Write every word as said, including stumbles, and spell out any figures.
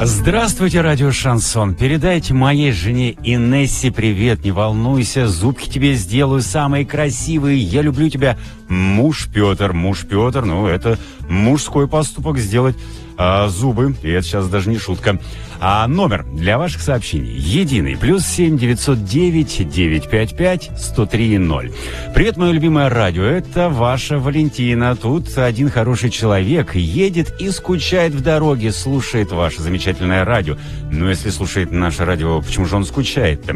Здравствуйте, радио Шансон. Передайте моей жене Инессе привет. Не волнуйся, зубки тебе сделаю самые красивые. Я люблю тебя, муж Петр. Муж Петр, ну, это мужской поступок сделать а, зубы. И это сейчас даже не шутка. А номер для ваших сообщений единый. Плюс семь девятьсот девять девятьсот пятьдесят пять сто три ноль. Привет, мое любимое радио. Это ваша Валентина. Тут один хороший человек едет и скучает в дороге, слушает ваше замечательное радио. Но если слушает наше радио, почему же он скучает-то?